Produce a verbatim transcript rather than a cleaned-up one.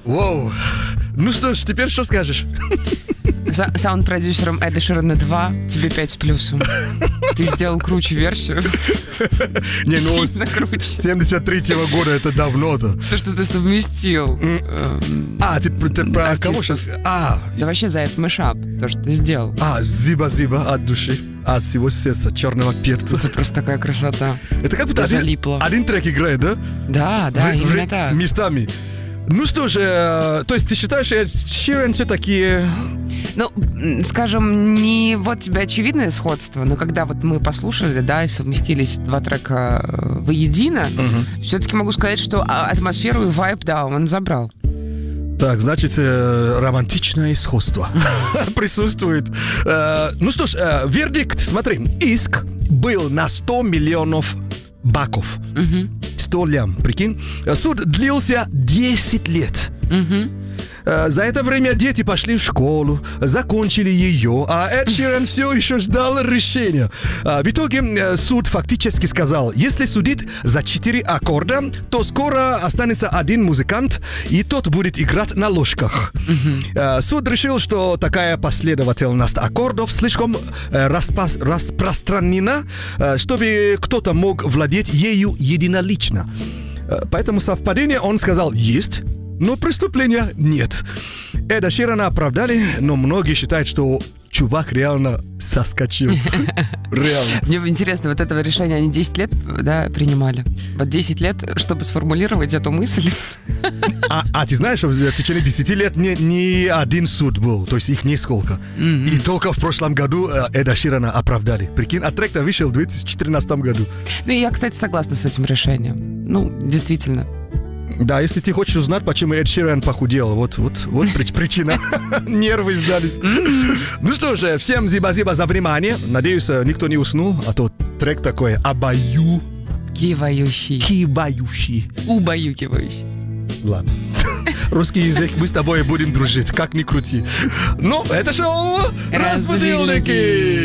Воу. Ну что ж, теперь что скажешь? За- Саунд-продюсером Эда Ширана два тебе пять с плюсом. Ты сделал круче версию. Не, ну, Сильно круче. с семьдесят третьего года это давно-то. То, что ты совместил. эм, А, ты, ты про кого сейчас? артистов. А, Да вообще за этот мешап, то, что ты сделал. а, зиба-зиба от души, от всего сердца, черного перца. Это просто такая красота. Это как будто Я один, залипла. один трек играет, да? Да, да, В- в- именно так. Местами. Ну что же, э, то есть ты считаешь, Эд Ширан все-таки... Ну, м, скажем, не вот тебе очевидное сходство, но когда вот мы послушали, да, и совместились два трека э, воедино, все-таки могу сказать, что а, атмосферу и вайб, да, он забрал. Так, значит, э, романтичное сходство присутствует. Э, ну что ж, э, вердикт, смотри, иск был на сто миллионов баков. сто лям, прикинь. Суд длился десять лет. Э, За это время дети пошли в школу, закончили ее, а Эд Ширан все еще ждал решения. А В итоге э, суд фактически сказал, если судить за четыре аккорда, то скоро останется один музыкант, и тот будет играть на ложках. Э, Суд решил, что такая последовательность аккордов слишком э, распас- распространена, э, чтобы кто-то мог владеть ею единолично. Э, Поэтому совпадение он сказал «есть», но преступления нет. Эда Ширана оправдали, но многие считают, что чувак реально соскочил. Реально. Мне интересно, вот этого решения они десять лет, да, принимали. Вот десять лет, чтобы сформулировать эту мысль. А, а ты знаешь, что в течение десяти лет не, не один суд был, то есть их несколько. И только в прошлом году э, Эда Ширана оправдали. Прикинь, а трек-то вышел в две тысячи четырнадцатом году. Ну, и я, кстати, согласна с этим решением. Ну, действительно. Да, если ты хочешь узнать, почему Эд Ширан похудел, вот, вот, вот прич- причина. Нервы сдались. Ну что же, всем зиба-зиба за внимание. Надеюсь, э, никто не уснул, а то трек такой обаю, Кивающий. кибающий. Убаюкивающий. Ладно. Русский язык, мы с тобой будем дружить, как ни крути. Ну, это шоу «Разбудилники».